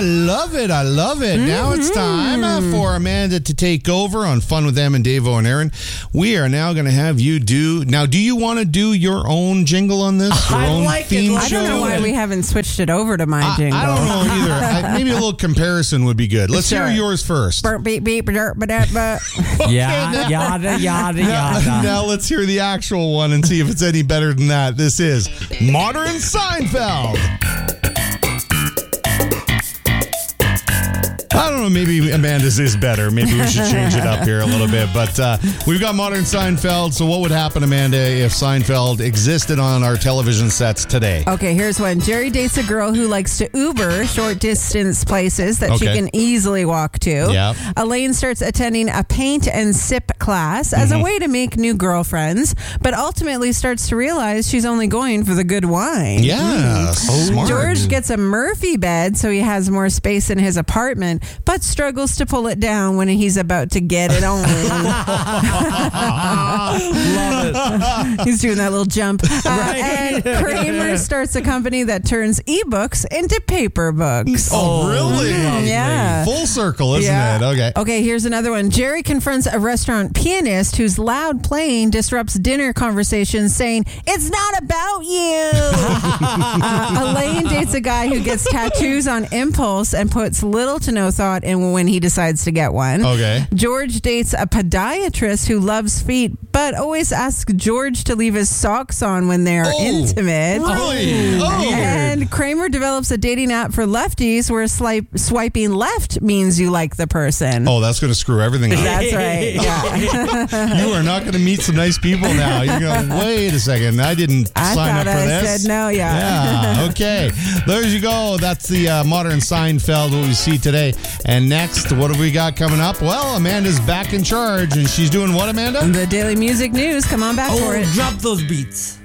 love it. I love it. Now it's time for Amanda to take over on Fun with Em and Davo and Aaron. We are now going to have you do... Now, do you want to do your own jingle on this? Your own theme I don't know why we haven't switched it over to my jingle. I don't know either. Maybe a little comparison would be good. Let's hear yours first. Burp, beep, beep, derp, ba-da, ba. Yada, yada, yada. Now let's hear the actual one and see if it's any better than that. This is Modern Seinfeld. I don't know, maybe Amanda's is better. Maybe we should change it up here a little bit. But we've got Modern Seinfeld. So what would happen, Amanda, if Seinfeld existed on our television sets today? Okay, here's one. Jerry dates a girl who likes to Uber short distance places that she can easily walk to. Yep. Elaine starts attending a paint and sip class as a way to make new girlfriends, but ultimately starts to realize she's only going for the good wine. Yeah, smart. George gets a Murphy bed so he has more space in his apartment, but struggles to pull it down when he's about to get it on. Love it. He's doing that little jump. Right. And Kramer starts a company that turns ebooks into paper books. Oh, really? Yeah. Full circle, isn't it? Okay. Okay, here's another one. Jerry confronts a restaurant pianist whose loud playing disrupts dinner conversations, saying, "It's not about you." Elaine dates a guy who gets tattoos on impulse and puts little to no thought in when he decides to get one. Okay. George dates a podiatrist who loves feet, but always asks George to leave his socks on when they're intimate. Really? Oh. And Kramer develops a dating app for lefties where swiping left means you like the person. Oh, that's going to screw everything up. That's right. Yeah. You are not going to meet some nice people now. You're going, wait a second. I didn't sign up for this. I said no, Yeah, okay. There you go. That's the Modern Seinfeld, what we see today. And next, what have we got coming up? Well, Amanda's back in charge, and she's doing what, Amanda? The Daily Music News. Come on back for it. Drop those beats.